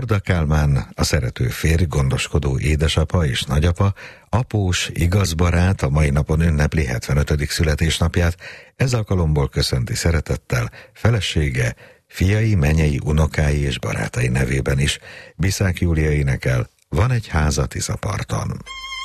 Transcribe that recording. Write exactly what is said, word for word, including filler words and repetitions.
Korda Kálmán, a szerető férj, gondoskodó édesapa és nagyapa, após, igaz barát a mai napon ünnepli hetvenötödik születésnapját. Ez alkalomból köszönti szeretettel felesége, fiai, menyei, unokái és barátai nevében is. Biszák Júlia énekel Van egy háza Tiszaparton.